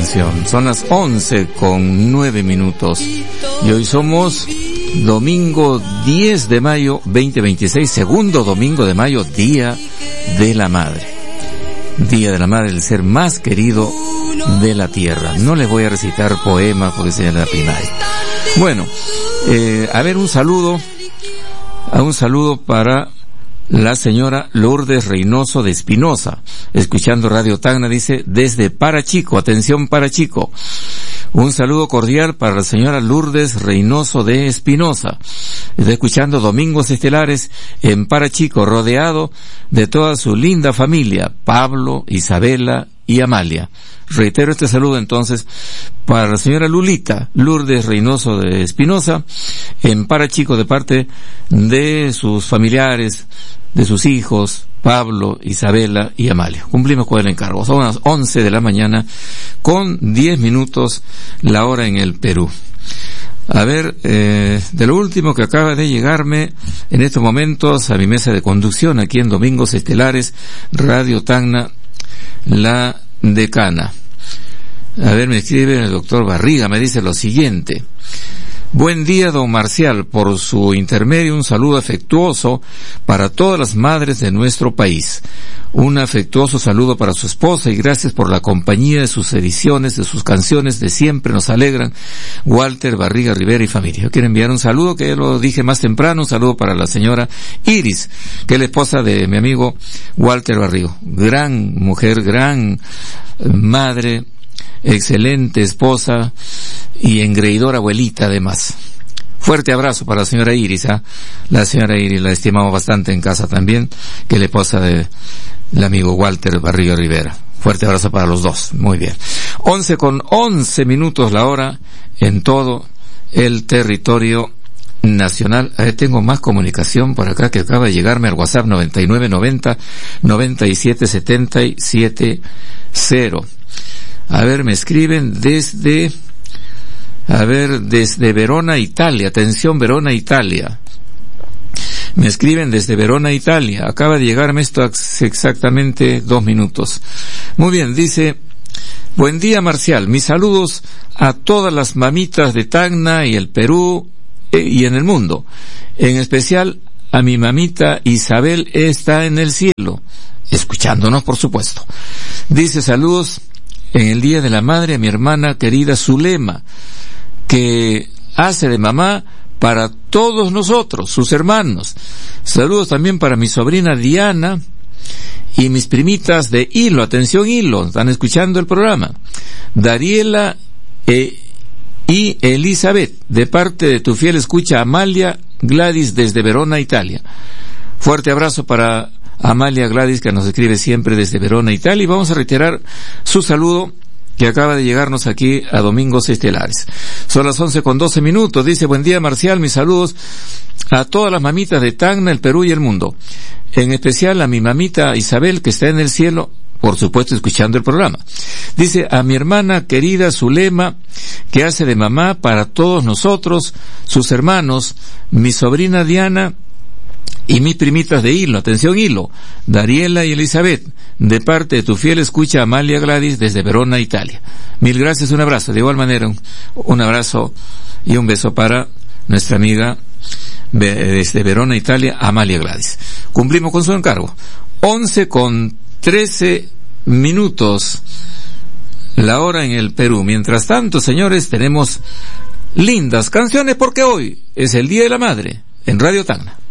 canción. Son las 11:09. Y hoy somos domingo 10 de mayo 2026, segundo domingo de mayo, Día de la Madre. Día de la Madre, el ser más querido de la tierra. No les voy a recitar poemas porque sea la primaria. Bueno, a ver, un saludo para la señora Lourdes Reynoso de Espinosa, escuchando Radio Tacna, dice, desde Parachico, atención Parachico. Un saludo cordial para la señora Lourdes Reynoso de Espinosa, está escuchando Domingos Estelares en Parachico, rodeado de toda su linda familia, Pablo, Isabela y Amalia. Reitero este saludo entonces para la señora Lulita Lourdes Reynoso de Espinosa en Parachico, de parte de sus familiares, de sus hijos, Pablo, Isabela y Amalia. Cumplimos con el encargo. Son las 11 de la mañana con 10 minutos la hora en el Perú. A ver, de lo último que acaba de llegarme en estos momentos a mi mesa de conducción aquí en Domingos Estelares, Radio Tacna, la decana. A ver, me escribe el doctor Barriga, me dice lo siguiente: buen día, don Marcial, por su intermedio un saludo afectuoso para todas las madres de nuestro país. Un afectuoso saludo para su esposa y gracias por la compañía de sus ediciones, de sus canciones de siempre nos alegran. Walter Barriga Rivera y familia. Yo quiero enviar un saludo, que ya lo dije más temprano, un saludo para la señora Iris, que es la esposa de mi amigo Walter Barriga. Gran mujer, gran madre, excelente esposa y engreidora abuelita además. Fuerte abrazo para la señora Iris, La señora Iris la estimamos bastante en casa también, que es la esposa del amigo Walter Barriga Rivera. Fuerte abrazo para los dos. Muy bien. 11:11 la hora en todo el territorio nacional. Tengo más comunicación por acá que acaba de llegarme al WhatsApp 9990-9777-0. A ver, me escriben desde Verona, Italia. Atención, Verona, Italia. Me escriben desde Verona, Italia. Acaba de llegarme esto hace exactamente 2 minutos. Muy bien, dice, buen día, Marcial. Mis saludos a todas las mamitas de Tacna y el Perú y en el mundo. En especial a mi mamita Isabel, está en el cielo, escuchándonos, por supuesto. Dice, saludos en el Día de la Madre a mi hermana querida Zulema, que hace de mamá para todos nosotros, sus hermanos. Saludos también para mi sobrina Diana y mis primitas de Hilo. Atención, Hilo, están escuchando el programa. Dariela y Elizabeth, de parte de tu fiel escucha Amalia Gladys desde Verona, Italia. Fuerte abrazo para Amalia Gladys, que nos escribe siempre desde Verona, Italia, y vamos a reiterar su saludo que acaba de llegarnos aquí a Domingos Estelares. Son las 11:12. Dice, buen día, Marcial, mis saludos a todas las mamitas de Tacna, el Perú y el mundo. En especial a mi mamita Isabel, que está en el cielo, por supuesto, escuchando el programa. Dice, a mi hermana querida Zulema, que hace de mamá para todos nosotros, sus hermanos, mi sobrina Diana y mis primitas de Hilo. Atención, Hilo, Dariela y Elizabeth, de parte de tu fiel escucha Amalia Gladys desde Verona, Italia. Mil gracias, un abrazo. De igual manera, un abrazo y un beso para nuestra amiga desde Verona, Italia, Amalia Gladys. Cumplimos con su encargo. 11:13 la hora en el Perú. Mientras tanto, señores, tenemos lindas canciones porque hoy es el Día de la Madre en Radio Tacna.